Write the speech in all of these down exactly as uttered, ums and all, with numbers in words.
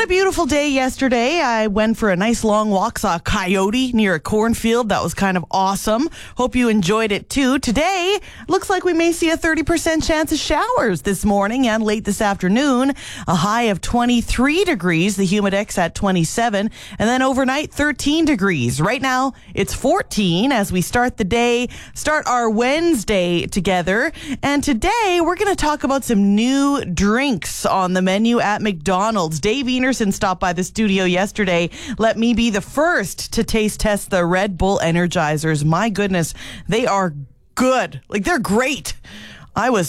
a beautiful day yesterday. I went for a nice long walk, saw a coyote near a cornfield. That was kind of awesome. Hope you enjoyed it too. Today, looks like we may see a thirty percent chance of showers this morning and late this afternoon. A high of twenty-three degrees, the humidex at twenty-seven, and then overnight thirteen degrees. Right now, it's fourteen as we start the day, start our Wednesday together. And today, we're going to talk about some new drinks on the menu at McDonald's. Dave Enerson stopped by the studio yesterday. Let me be the first to taste test the Red Bull Energizers. My goodness, they are good. Like, they're great. I was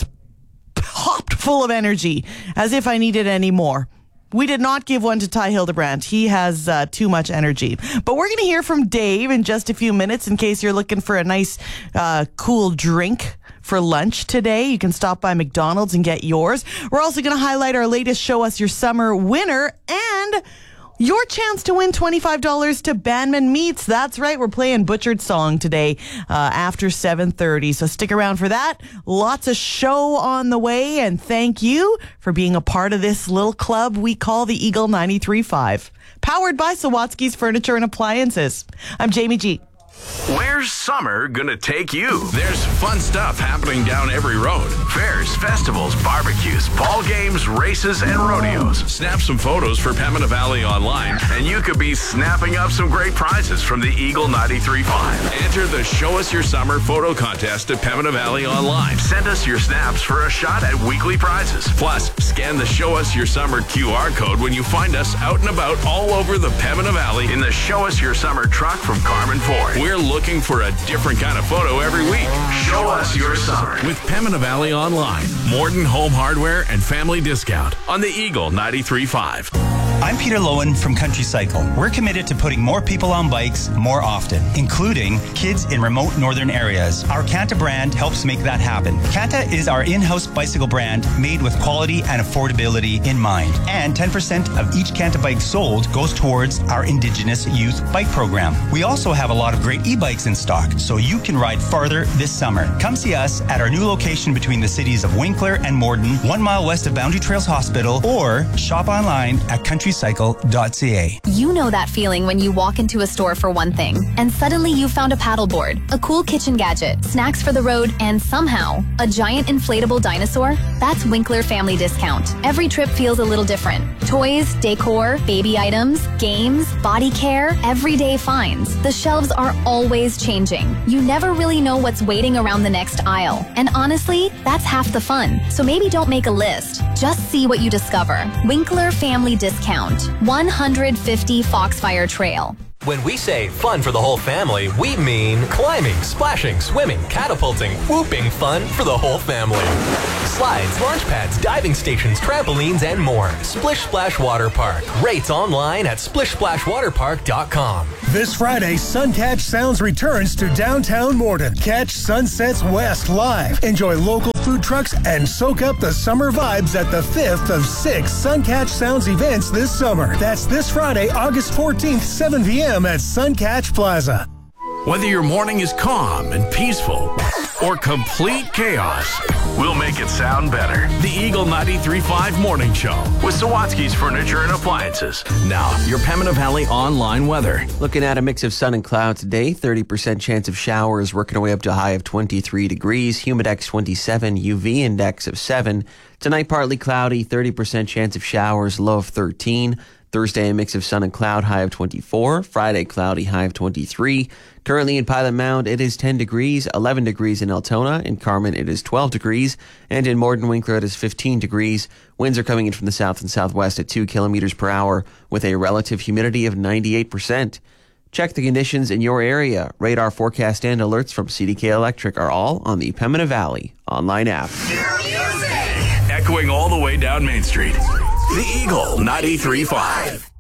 popped full of energy, as if I needed any more. We did not give one to Ty Hildebrandt. He has uh, too much energy. But we're going to hear from Dave in just a few minutes in case you're looking for a nice, uh, cool drink for lunch today. You can stop by McDonald's and get yours. We're also going to highlight our latest Show Us Your Summer winner and your chance to win twenty-five dollars to Banman Meats. That's right. We're playing Butchered Song today uh, after seven thirty. So stick around for that. Lots of show on the way. And thank you for being a part of this little club we call the Eagle ninety-three point five. Powered by Sawatsky's Furniture and Appliances. I'm Jamie G. Where's summer gonna take you? There's fun stuff happening down every road. Fairs, festivals, barbecues, ball games, races, and rodeos. Snap some photos for Pembina Valley Online, and you could be snapping up some great prizes from the Eagle ninety-three point five. Enter the Show Us Your Summer photo contest at Pembina Valley Online. Send us your snaps for a shot at weekly prizes. Plus, scan the Show Us Your Summer Q R code when you find us out and about all over the Pembina Valley in the Show Us Your Summer truck from Carmen Ford. We're looking for a different kind of photo every week. Show us your summer with Pembina Valley Online, Morden Home Hardware, and Family Discount on the Eagle ninety-three point five. I'm Peter Lowen from Country Cycle. We're committed to putting more people on bikes more often, including kids in remote northern areas. Our Kanta brand helps make that happen. Kanta is our in-house bicycle brand made with quality and affordability in mind. And ten percent of each Kanta bike sold goes towards our Indigenous Youth Bike Program. We also have a lot of great e-bikes in stock, so you can ride farther this summer. Come see us at our new location between the cities of Winkler and Morden, one mile west of Boundary Trails Hospital, or shop online at country cycle dot c a. You know that feeling when you walk into a store for one thing, and suddenly you found a paddleboard, a cool kitchen gadget, snacks for the road, and somehow a giant inflatable dinosaur? That's Winkler Family Discount. Every trip feels a little different. Toys, decor, baby items, games, body care, everyday finds. The shelves are always changing. You never really know what's waiting around the next aisle. And honestly, that's half the fun. So maybe don't make a list. Just see what you discover. Winkler Family Discount. one fifty Foxfire Trail. When we say fun for the whole family, we mean climbing, splashing, swimming, catapulting, whooping fun for the whole family. Slides, launch pads, diving stations, trampolines, and more. Splish Splash Water Park. Rates online at splish splash water park dot com. This Friday, Suncatch Sounds returns to downtown Morden. Catch Sunsets West live. Enjoy local food trucks and soak up the summer vibes at the fifth of six Suncatch Sounds events this summer. That's this Friday, August fourteenth, seven p.m. at Suncatch Plaza. Whether your morning is calm and peaceful or complete chaos, we'll make it sound better. The Eagle ninety-three point five Morning Show with Sawatsky's Furniture and Appliances. Now, your Pembina Valley online weather. Looking at a mix of sun and clouds today, thirty percent chance of showers, working our way up to a high of twenty-three degrees, humidex twenty-seven, U V index of seven. Tonight, partly cloudy, thirty percent chance of showers, low of thirteen. Thursday, a mix of sun and cloud, high of twenty-four. Friday, cloudy, high of twenty-three. Currently in Pilot Mound, it is ten degrees, eleven degrees in Altona. In Carmen, it is twelve degrees. And in Morden Winkler, it is fifteen degrees. Winds are coming in from the south and southwest at two kilometers per hour with a relative humidity of ninety-eight percent. Check the conditions in your area. Radar forecast and alerts from C D K Electric are all on the Pembina Valley online app. Echoing all the way down Main Street. The Eagle ninety-three point five.